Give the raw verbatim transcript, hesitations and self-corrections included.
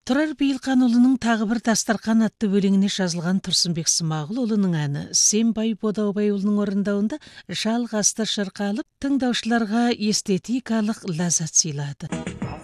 Тұрар Бейілқанұлының тағы бір дастарқан атты өлеңіне жазылған Тұрсынбек Смағұлұлының әні Сембай Бодаубайұлының орындауында жалғасты шырқалып, тыңдаушыларға эстетикалық ләззат сыйлады.